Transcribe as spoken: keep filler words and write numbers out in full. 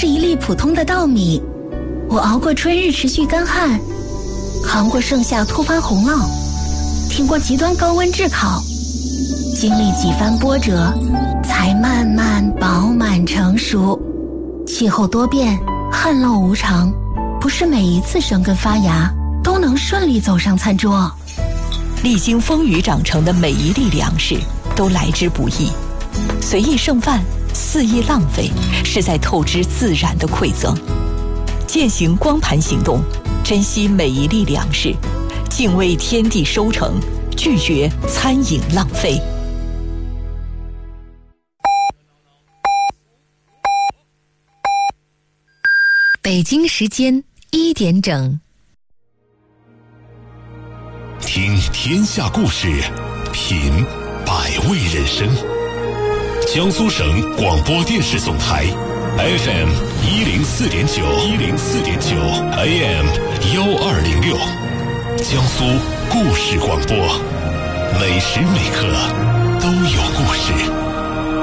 是一粒普通的稻米。我熬过春日持续干旱，扛过盛夏突发洪涝，挺过极端高温炙烤，经历几番波折，才慢慢饱满成熟。气候多变，旱涝无常，不是每一次生根发芽都能顺利走上餐桌。 历经风雨长成的每一粒粮食都来之不易，随意剩饭，肆意浪费，是在透支自然的馈赠。践行光盘行动，珍惜每一粒粮食，敬畏天地收成，拒绝餐饮浪费。 北京时间一点整， 听天下故事，品百味人生。江苏省广播电视总台 F M 一零四点九，一零四点九 A M 幺二零六，江苏故事广播，每时每刻都有故事。